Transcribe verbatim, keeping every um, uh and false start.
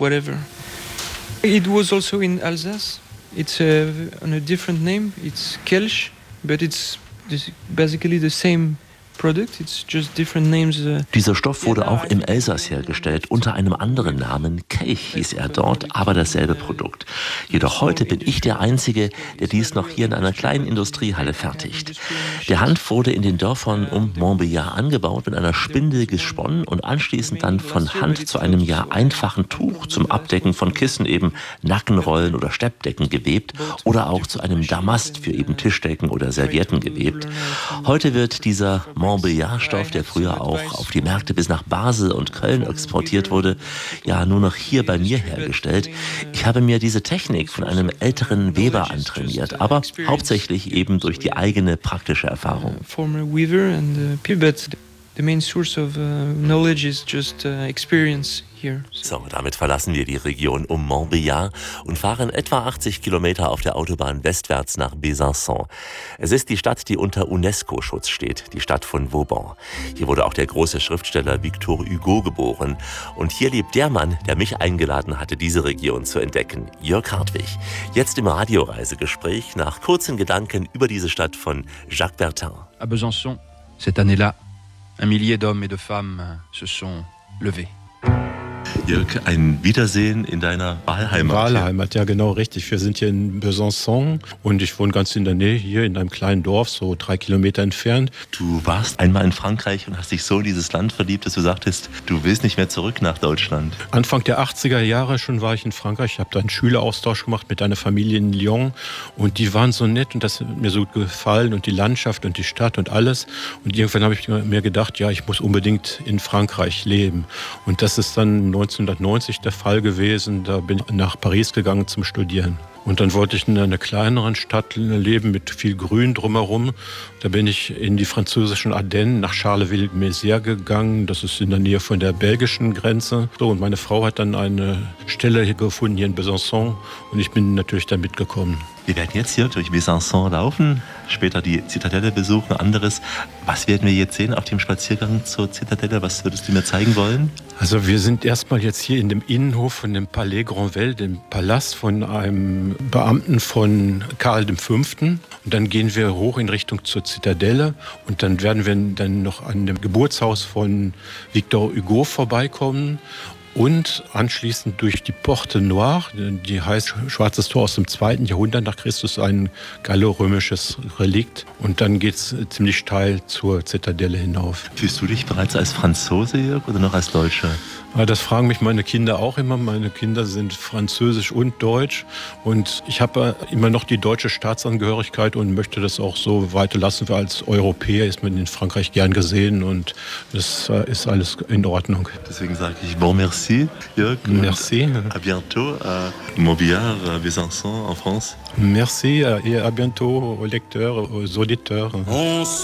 whatever. It was also in Alsace. It's uh, on a different name. It's Kelch, but it's basically the same product. It's just different names. Dieser Stoff wurde auch im Elsass hergestellt, unter einem anderen Namen. Kelch hieß er dort, aber dasselbe Produkt. Jedoch heute bin ich der Einzige, der dies noch hier in einer kleinen Industriehalle fertigt. Der Hanf wurde in den Dörfern um Montbéliard angebaut, mit einer Spindel gesponnen und anschließend dann von Hand zu einem ja einfachen Tuch zum Abdecken von Kissen, eben Nackenrollen oder Steppdecken gewebt oder auch zu einem Damast für eben Tischdecken oder Servietten gewebt. Heute wird dieser Montbéliard-Stoff, der früher auch auf die Märkte bis nach Basel und Köln exportiert wurde, ja nur noch hier bei mir hergestellt. Ich habe mir diese Technik von einem älteren Weber antrainiert, aber hauptsächlich eben durch die eigene praktische Erfahrung. The main source of uh, knowledge is just uh, experience here. So, damit verlassen wir die Region um Montbéliard und fahren etwa achtzig Kilometer auf der Autobahn westwärts nach Besançon. Es ist die Stadt, die unter UNESCO-Schutz steht, die Stadt von Vauban. Hier wurde auch der große Schriftsteller Victor Hugo geboren. Und hier lebt der Mann, der mich eingeladen hatte, diese Region zu entdecken, Jörg Hartwig. Jetzt im Radioreisegespräch nach kurzen Gedanken über diese Stadt von Jacques Bertin. À Besançon, cette année-là, un millier d'hommes et de femmes se sont levés. Jörg, ein Wiedersehen in deiner Wahlheimat. Wahlheimat, ja genau, richtig. Wir sind hier in Besançon und ich wohne ganz in der Nähe hier in einem kleinen Dorf, so drei Kilometer entfernt. Du warst einmal in Frankreich und hast dich so in dieses Land verliebt, dass du sagtest, du willst nicht mehr zurück nach Deutschland. Anfang der achtziger Jahre schon war ich in Frankreich. Ich habe da einen Schüleraustausch gemacht mit einer Familie in Lyon und die waren so nett und das hat mir so gut gefallen und die Landschaft und die Stadt und alles. Und irgendwann habe ich mir gedacht, ja, ich muss unbedingt in Frankreich leben. Und das ist dann neunzehnhundertneunzig der Fall gewesen. Da bin ich nach Paris gegangen zum Studieren. Und dann wollte ich in einer kleineren Stadt leben mit viel Grün drumherum. Da bin ich in die französischen Ardennen nach Charleville-Mézières gegangen. Das ist in der Nähe von der belgischen Grenze. So, und meine Frau hat dann eine Stelle hier gefunden hier in Besançon und ich bin natürlich da mitgekommen. Wir werden jetzt hier durch Besançon laufen, später die Zitadelle besuchen, anderes. Was werden wir jetzt sehen auf dem Spaziergang zur Zitadelle? Was würdest du mir zeigen wollen? Also wir sind erstmal jetzt hier in dem Innenhof von dem Palais Granvelle, dem Palast von einem Beamten von Karl der Fünfte. Und dann gehen wir hoch in Richtung zur Zitadelle und dann werden wir dann noch an dem Geburtshaus von Victor Hugo vorbeikommen. Und anschließend durch die Porte Noire, die heißt Schwarzes Tor aus dem zweiten Jahrhundert nach Christus, ein gallorömisches Relikt. Und dann geht es ziemlich steil zur Zitadelle hinauf. Fühlst du dich bereits als Franzose, Jörg, oder noch als Deutscher? Ja, das fragen mich meine Kinder auch immer. Meine Kinder sind französisch und deutsch. Und ich habe immer noch die deutsche Staatsangehörigkeit und möchte das auch so weiterlassen. Weil als Europäer ist man in Frankreich gern gesehen und das ist alles in Ordnung. Deswegen sage ich bon merci, Jörg. Merci. À bientôt à Montbéliard, à Besançon, en France. Merci et à bientôt aux lecteurs, aux auditeurs.